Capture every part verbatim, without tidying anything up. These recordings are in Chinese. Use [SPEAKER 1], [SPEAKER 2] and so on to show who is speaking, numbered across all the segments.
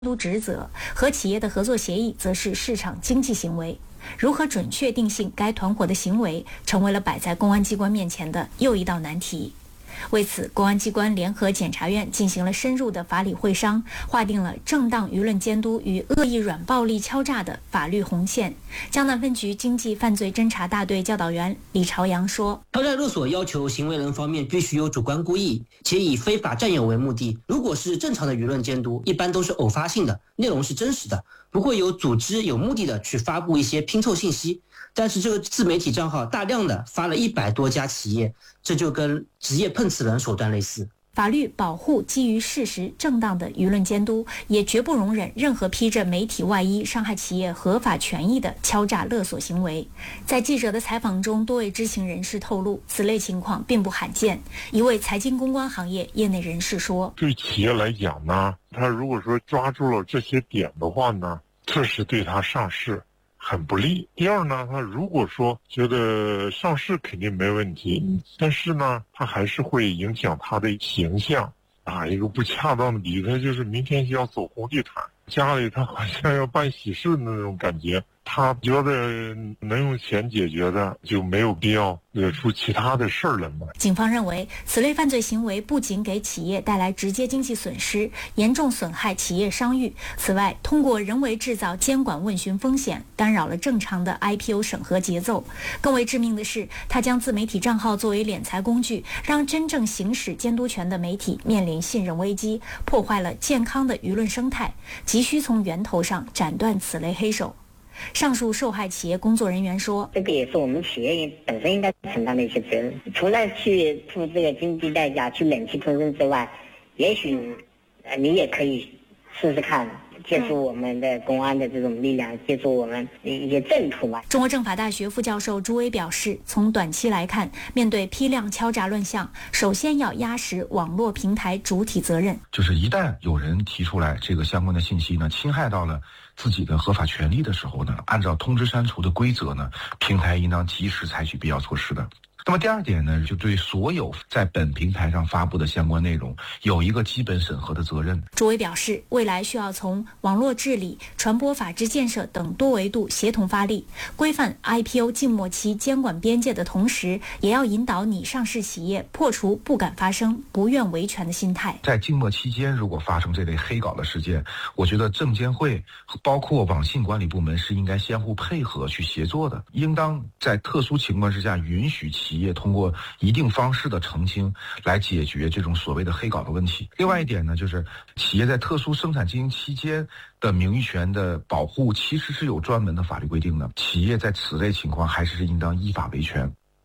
[SPEAKER 1] 督职责，和企业的合作协议则是市场经济行为。如何准确定性该团伙的行为，成为了摆在公安机关面前的又一道难题。为此，公安机关联合检察院进行了深入的法理会商，划定了正当舆论监督与恶意软暴力敲诈的法律红线。江南分局经济犯罪侦查大队教导员李朝阳说：
[SPEAKER 2] 敲诈勒索要求行为人方面必须有主观故意，且以非法占有为目的。如果是正常的舆论监督，一般都是偶发性的，内容是真实的，不会有组织有目的的去发布一些拼凑信息。但是这个自媒体账号大量的发了一百多家企业，这就跟职业碰瓷人手段类似。
[SPEAKER 1] 法律保护基于事实正当的舆论监督，也绝不容忍任何披着媒体外衣伤害企业合法权益的敲诈勒索行为。在记者的采访中，多位知情人士透露，此类情况并不罕见。一位财经公关行业业内人士说：
[SPEAKER 3] 对企业来讲呢，他如果说抓住了这些点的话呢，这是对他上市很不利。第二呢，他如果说觉得上市肯定没问题，但是呢，他还是会影响他的形象。打一个不恰当的比喻，他就是明天就要走红地毯，家里他好像要办喜事的那种感觉。他觉得能用钱解决的，就没有必要惹出其他的事儿来嘛。
[SPEAKER 1] 警方认为，此类犯罪行为不仅给企业带来直接经济损失，严重损害企业商誉。此外，通过人为制造监管问询风险，干扰了正常的 I P O 审核节奏。更为致命的是，他将自媒体账号作为敛财工具，让真正行使监督权的媒体面临信任危机，破坏了健康的舆论生态。急需从源头上斩断此类黑手。上述受害企业工作人员说：
[SPEAKER 4] 这个也是我们企业本身应该承担的一些责任，除了去付这个经济代价去忍气吞声之外，也许呃你也可以试试看，借助我们的公安的这种力量，借助我们一些政途吧。
[SPEAKER 1] 中国政法大学副教授朱威表示，从短期来看，面对批量敲诈乱象，首先要压实网络平台主体责任。
[SPEAKER 5] 就是一旦有人提出来这个相关的信息呢，侵害到了自己的合法权利的时候呢，按照通知删除的规则呢，平台应当及时采取必要措施的。那么第二点呢，就对所有在本平台上发布的相关内容有一个基本审核的责任。
[SPEAKER 1] 朱威表示，未来需要从网络治理、传播法治建设等多维度协同发力，规范 I P O 静默期监管边界的同时，也要引导拟上市企业破除不敢发声、不愿维权的心态。
[SPEAKER 5] 在静默期间，如果发生这类黑稿的事件，我觉得证监会包括网信管理部门是应该相互配合去协作的，应当在特殊情况之下允许企业通过一定方式的澄清来解决这种所谓的黑稿的问题。另外一点呢，就是企业在特殊生产经营期间的名誉权的保护其实是有专门的法律规定的，企业在此类情况还是应当依法维权。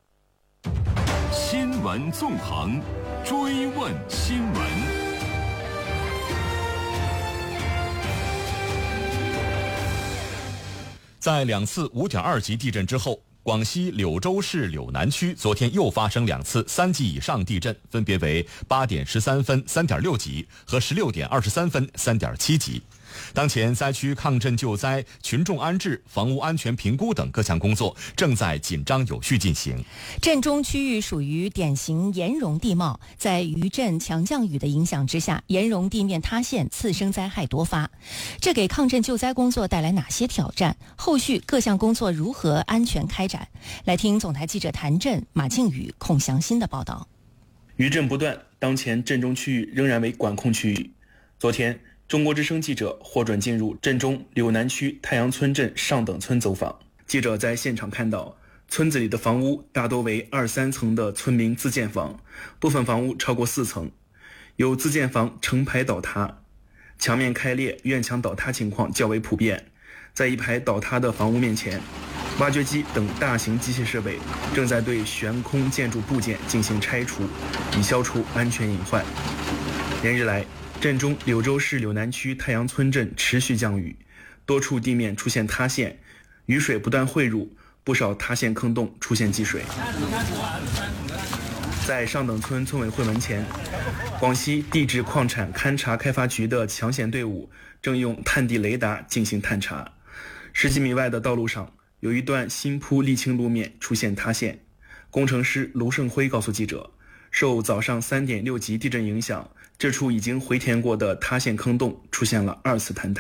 [SPEAKER 6] 新闻纵横，追问新闻。在两次五点二级地震之后，广西柳州市柳南区昨天又发生两次三级以上地震，分别为八点十三分三点六级和十六点二十三分三点七级。当前灾区抗震救灾、群众安置、房屋安全评估等各项工作正在紧张有序进行。
[SPEAKER 7] 震中区域属于典型岩溶地貌，在余震强降雨的影响之下，岩溶地面塌陷，次生灾害多发。这给抗震救灾工作带来哪些挑战？后续各项工作如何安全开展？来听总台记者谭震、马靖宇、孔祥新的报道。
[SPEAKER 8] 余震不断，当前震中区域仍然为管控区域。昨天，中国之声记者获准进入震中柳南区太阳村镇上等村走访。记者在现场看到，村子里的房屋大多为二三层的村民自建房，部分房屋超过四层，有自建房成排倒塌，墙面开裂、院墙倒塌情况较为普遍。在一排倒塌的房屋面前，挖掘机等大型机械设备正在对悬空建筑部件进行拆除，以消除安全隐患。连日来，震中柳州市柳南区太阳村镇持续降雨，多处地面出现塌陷，雨水不断汇入，不少塌陷坑洞出现积水。在上等村村委会门前，广西地质矿产勘察开发局的抢险队伍正用探地雷达进行探查。十几米外的道路上，有一段新铺沥青路面出现塌陷。工程师卢胜辉告诉记者，受早上三点六级地震影响， 这处已经回填过的塌陷坑洞出现了二次坍塌。